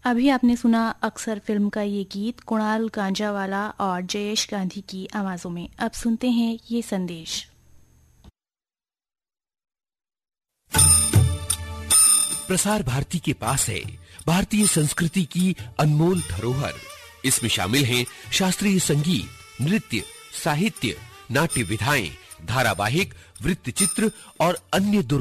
अभी आपने सुना अक्सर फिल्म का ये गीत कुणाल कांजावाला और जयेश गांधी की आवाजों में। अब सुनते हैं ये संदेश। प्रसार भारती के पास है भारतीय संस्कृति की अनमोल धरोहर। इसमें शामिल हैं शास्त्रीय संगीत, नृत्य, साहित्य, नाट्य विधाएं, धारावाहिक, वृत्तचित्र और अन्य